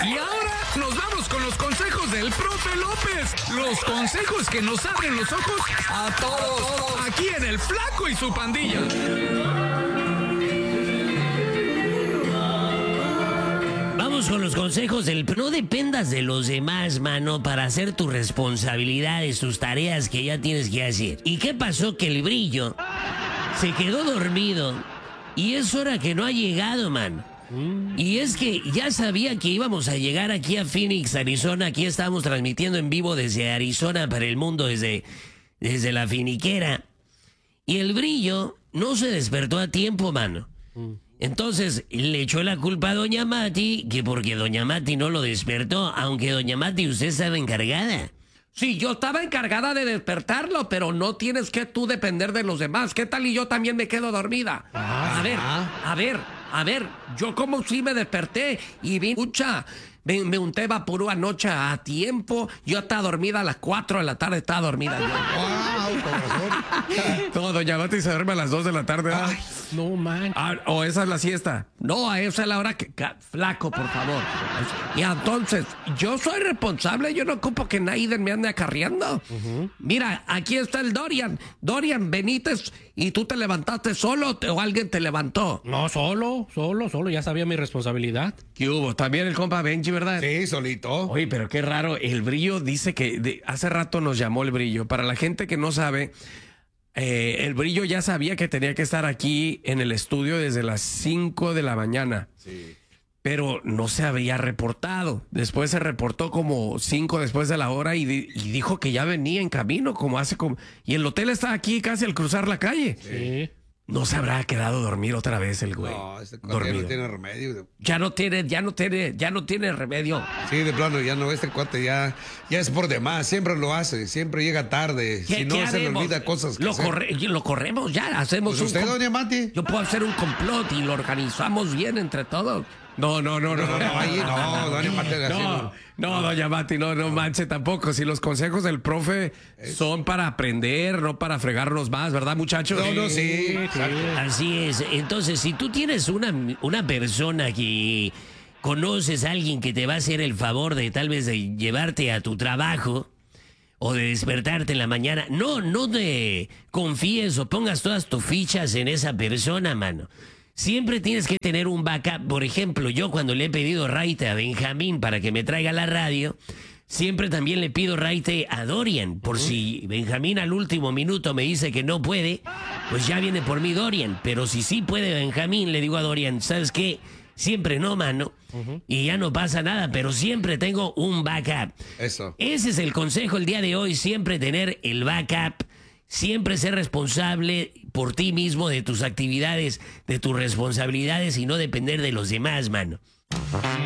Y ahora nos vamos con los consejos del profe López. Los consejos que nos abren los ojos a todos. Aquí en El Flaco y su pandilla. Vamos con los consejos del... No dependas de los demás, mano, para hacer tus responsabilidades, tus tareas que ya tienes que hacer. ¿Y qué pasó? Que el Brillo se quedó dormido y es hora que no ha llegado, man. Y es que ya sabía que íbamos a llegar aquí a Phoenix, Arizona. Aquí estábamos transmitiendo en vivo desde Arizona para el mundo, desde la finiquera. Y el Brillo no se despertó a tiempo, mano. Entonces le echó la culpa a Doña Mati, que porque Doña Mati no lo despertó, aunque Doña Mati usted estaba encargada. Sí, yo estaba encargada de despertarlo, pero no tienes que tú depender de los demás. ¿Qué tal y yo también me quedo dormida? A ver, yo como si me desperté y vi, me unté vaporú anoche a tiempo. Yo estaba dormida a las 4 de la tarde, estaba dormida. ¡Wow! Con razón. No, Doña Mati se duerme a las 2 de la tarde. Ay, no man. ¿O esa es la siesta? No, a esa es la hora que... Flaco, por favor. Y entonces, yo soy responsable, yo no ocupo que nadie me ande acarreando. Mira, aquí está el Dorian. Dorian Benítez, ¿y tú te levantaste solo o alguien te levantó? No, solo, ya sabía mi responsabilidad. ¿Qué hubo? También el compa Benji, ¿verdad? Sí, solito. Oye, pero qué raro, el Brillo dice que hace rato nos llamó el Brillo. Para la gente que no sabe, el Brillo ya sabía que tenía que estar aquí en el estudio desde las 5 de la mañana. Sí. Pero no se había reportado. Después se reportó como 5 después de la hora y dijo que ya venía en camino, y el hotel está aquí casi al cruzar la calle. Sí. No se habrá quedado a dormir otra vez el güey. No, este cuate ya no tiene remedio. Ya no tiene remedio. Sí, de plano, ya no, este cuate ya es por demás, siempre lo hace, siempre llega tarde, si no se le olvida cosas que Lo corremos ya, hacemos Pues usted, doña Mati. Yo puedo hacer un complot y lo organizamos bien entre todos. No, doña Mati, no, doña Mati, no manche tampoco. Si los consejos del profe son para aprender, no para fregarnos más, ¿verdad, muchachos? Sí. Así es. Entonces, si tú tienes una persona que conoces a alguien que te va a hacer el favor de tal vez de llevarte a tu trabajo o de despertarte en la mañana, no te confíes o pongas todas tus fichas en esa persona, mano. Siempre tienes que tener un backup. Por ejemplo, yo cuando le he pedido raite a Benjamín para que me traiga la radio, siempre también le pido raite a Dorian. Por si Benjamín al último minuto me dice que no puede, pues ya viene por mí Dorian. Pero si sí puede Benjamín, le digo a Dorian, ¿sabes qué? Siempre no, mano. Y ya no pasa nada, pero siempre tengo un backup. Eso. Ese es el consejo el día de hoy, siempre tener el backup. Siempre ser responsable por ti mismo, de tus actividades, de tus responsabilidades y no depender de los demás, mano.